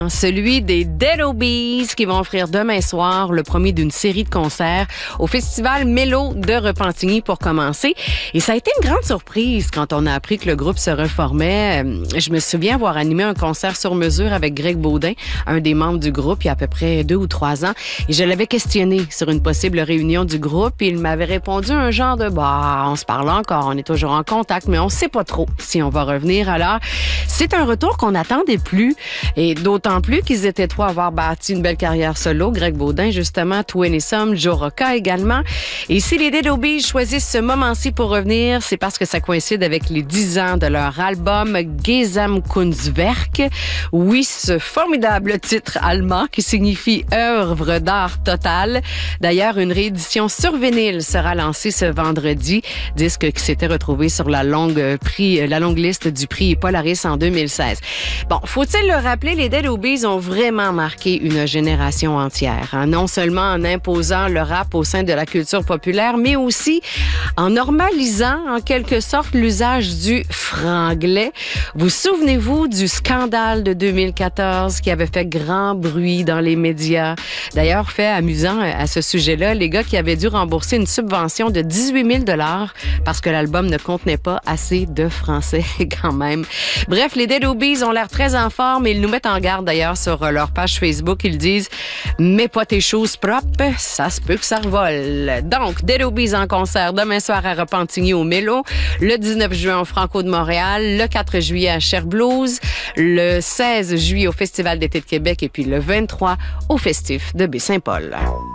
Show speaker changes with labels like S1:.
S1: Celui des Dead Obies qui vont offrir demain soir le premier d'une série de concerts au Festival Mélo de Repentigny pour commencer. Et ça a été une grande surprise quand on a appris que le groupe se reformait. Je me souviens avoir animé un concert sur mesure avec Greg Baudin, un des membres du groupe, il y a à peu près 2 ou 3 ans. Et je l'avais questionné sur une possible réunion du groupe et il m'avait répondu un genre de « on se parle encore, on est toujours en contact, mais on sait pas trop si on va revenir. » Alors, c'est un retour qu'on n'attendait plus et d'autant plus qu'ils étaient 3 à avoir bâti une belle carrière solo. Greg Baudin, justement, Twin et Some, Joe Rocca également. Et si les Dead Obies choisissent ce moment-ci pour revenir, c'est parce que ça coïncide avec les 10 ans de leur album Gesamtkunstwerk. Oui, ce formidable titre allemand qui signifie œuvre d'art total. D'ailleurs, une réédition sur vinyle sera lancée ce vendredi. Disque qui s'était retrouvé sur la longue liste du prix Polaris en 2016. Bon, faut-il le rappeler, les Dead Obies ont vraiment marqué une génération entière. Hein? Non seulement en imposant le rap au sein de la culture populaire, mais aussi en normalisant en quelque sorte l'usage du franglais. Vous souvenez-vous du scandale de 2014 qui avait fait grand bruit dans les médias? D'ailleurs, fait amusant à ce sujet-là, les gars qui avaient dû rembourser une subvention de 18 000 $ parce que l'album ne contenait pas assez de français quand même. Bref, les Dead Obies ont l'air très en forme et ils nous mettent en garde d'ailleurs sur leur page Facebook. Ils disent « Mets pas tes choses propres, ça se peut que ça revole ». Donc, Dead Obies en concert demain soir à Repentigny au Mélo, le 19 juin au Franco de Montréal, le 4 juillet à Cher Blues, le 16 juillet au Festival d'été de Québec et puis le 23 au Festif de Baie-Saint-Paul.